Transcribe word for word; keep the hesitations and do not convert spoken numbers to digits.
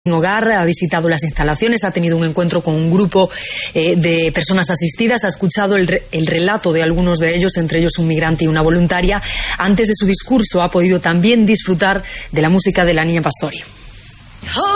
Hogar, ha visitado las instalaciones, ha tenido un encuentro con un grupo eh, de personas asistidas, ha escuchado el, re el relato de algunos de ellos, entre ellos un migrante y una voluntaria. Antes de su discurso ha podido también disfrutar de la música de la Niña Pastori.